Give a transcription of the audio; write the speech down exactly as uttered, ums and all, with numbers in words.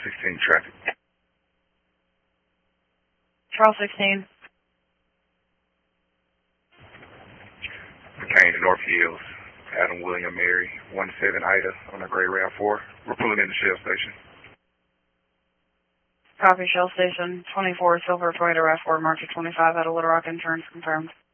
sixteen traffic. Charles sixteen. Pertaining to North Hills, Adam William Mary, one seven Ida on a gray RAV four. We're pulling in the Shell station. Copy, Shell Station. twenty-four Silver Toyota RAV four, Market twenty-five out of Little Rock, insurance confirmed.